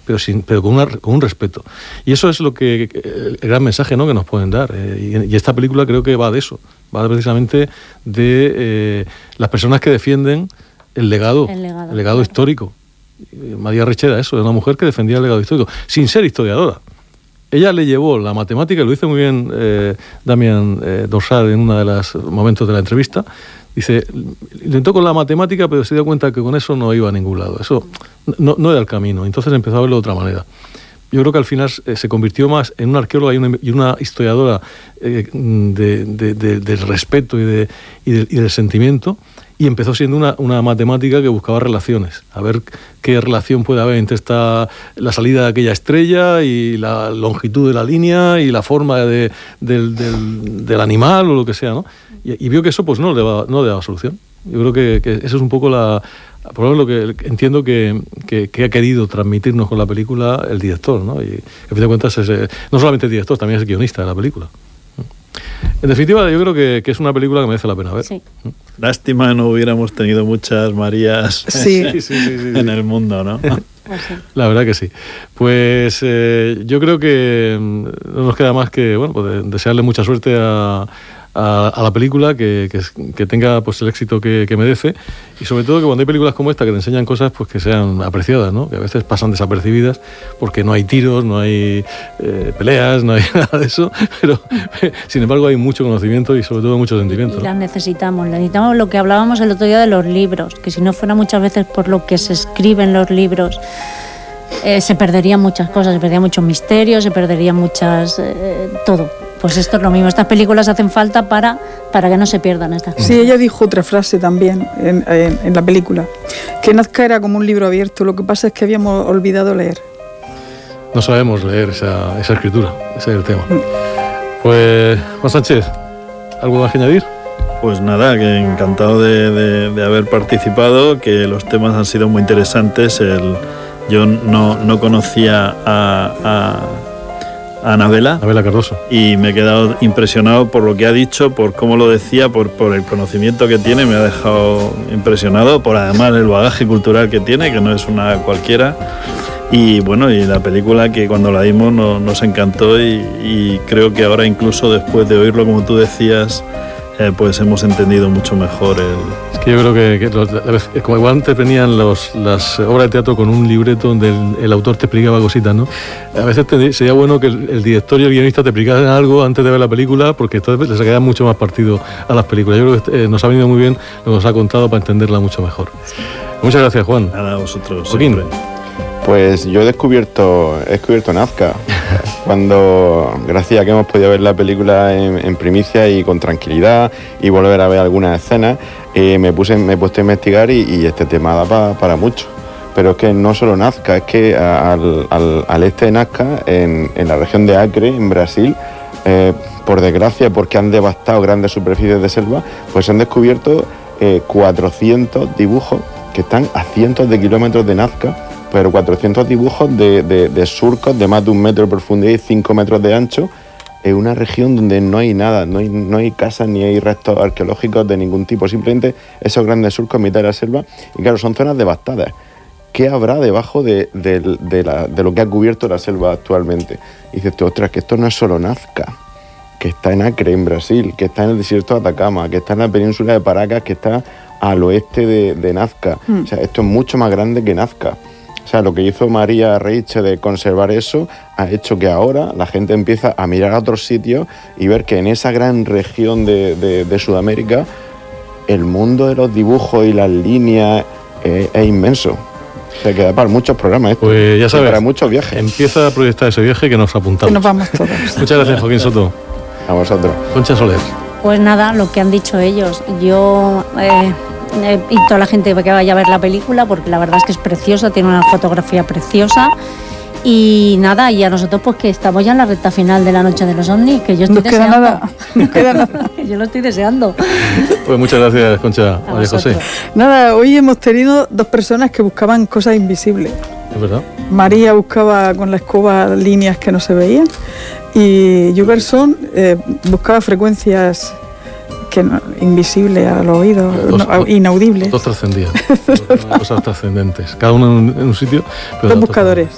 pero con un respeto. Y eso es el gran mensaje, ¿no?, que nos pueden dar. Y esta película creo que va de eso, va precisamente de las personas que defienden el legado histórico. María Recheda, eso, es una mujer que defendía el legado histórico, sin ser historiadora. Ella le llevó la matemática, lo dice muy bien Damián Dorsal en uno de los momentos de la entrevista. Dice, intentó con la matemática, pero se dio cuenta que con eso no iba a ningún lado. Eso no era el camino. Entonces empezó a verlo de otra manera. Yo creo que al final se convirtió más en una arqueóloga y una historiadora del respeto y del sentimiento, y empezó siendo una matemática que buscaba relaciones, a ver qué relación puede haber entre la salida de aquella estrella y la longitud de la línea y la forma del animal o lo que sea, ¿no? Y vio que eso pues no le daba solución. Yo creo que eso es un poco por lo menos lo que entiendo que ha querido transmitirnos con la película el director, ¿no? Y a fin de cuentas no solamente el director, también es el guionista de la película. En definitiva, yo creo que es una película que merece la pena ver. Sí. Lástima no hubiéramos tenido muchas Marías en el mundo, ¿no? La verdad que sí. Pues yo creo que no nos queda más que pues desearle mucha suerte a la película, que tenga pues el éxito que merece, y sobre todo que cuando hay películas como esta que te enseñan cosas pues que sean apreciadas, ¿no? Que a veces pasan desapercibidas porque no hay tiros, no hay peleas, no hay nada de eso, pero sin embargo hay mucho conocimiento y sobre todo mucho sentimiento, y las necesitamos lo que hablábamos el otro día de los libros, que si no fuera muchas veces por lo que se escribe en los libros, se perderían muchas cosas, se perderían muchos misterios, se perderían muchas todo. Pues esto es lo mismo, estas películas hacen falta para que no se pierdan estas cosas. Sí, ella dijo otra frase también en la película, que Nazca era como un libro abierto, lo que pasa es que habíamos olvidado leer. No sabemos leer esa escritura, ese es el tema. Pues, Juan Sánchez, ¿algo más que añadir? Pues nada, que encantado de haber participado, que los temas han sido muy interesantes. Yo no conocía a Anabela Cardoso, y me he quedado impresionado por lo que ha dicho, por cómo lo decía, por el conocimiento que tiene. Me ha dejado impresionado por además el bagaje cultural que tiene, que no es una cualquiera. Y bueno, y la película, que cuando la vimos nos encantó, y creo que ahora, incluso después de oírlo, como tú decías, pues hemos entendido mucho mejor Es que yo creo que como igual antes venían las obras de teatro con un libreto donde el autor te explicaba cositas, ¿no? A veces sería bueno que el director y el guionista te explicaran algo antes de ver la película, porque entonces les sacaría mucho más partido a las películas. Yo creo que nos ha venido muy bien lo que nos ha contado para entenderla mucho mejor. Muchas gracias, Juan. Nada, a vosotros. Joaquín. Siempre. Pues yo he descubierto Nazca gracias a que hemos podido ver la película en primicia y con tranquilidad, y volver a ver algunas escenas, me he puesto a investigar, y este tema da para mucho. Pero es que no solo Nazca, es que al este de Nazca, en la región de Acre, en Brasil, por desgracia, porque han devastado grandes superficies de selva, pues se han descubierto 400 dibujos que están a cientos de kilómetros de Nazca, pero 400 dibujos de surcos de más de 1 metro de profundidad y 5 metros de ancho, en una región donde no hay nada, no hay casas ni hay restos arqueológicos de ningún tipo, simplemente esos grandes surcos en mitad de la selva. Y claro, son zonas devastadas. ¿Qué habrá debajo de lo que ha cubierto la selva actualmente? Y dices tú, ostras, que esto no es solo Nazca, que está en Acre, en Brasil, que está en el desierto de Atacama, que está en la península de Paracas, que está al oeste de Nazca. O sea, esto es mucho más grande que Nazca. O sea, lo que hizo María Reiche de conservar eso ha hecho que ahora la gente empieza a mirar a otros sitios y ver que en esa gran región de Sudamérica el mundo de los dibujos y las líneas es inmenso. O sea, que da para muchos programas esto. Pues ya sabes, para muchos viajes. Empieza a proyectar ese viaje que nos apuntamos. Que nos vamos todos. Muchas gracias, Joaquín Soto. A vosotros. Concha Soler. Pues nada, lo que han dicho ellos. Yo y toda la gente que vaya a ver la película, porque la verdad es que es preciosa, tiene una fotografía preciosa. Y nada, y a nosotros pues que estamos ya en la recta final de La Noche de los OVNIs, que yo estoy deseando. No queda nada. Yo lo estoy deseando. Pues muchas gracias, Concha. María José. Nada, hoy hemos tenido 2 personas que buscaban cosas invisibles. Es verdad. María buscaba con la escoba líneas que no se veían, y Jugerson buscaba frecuencias invisibles a los oídos, inaudibles. Dos trascendían, cosas trascendentes. Cada uno en un sitio. Dos buscadores.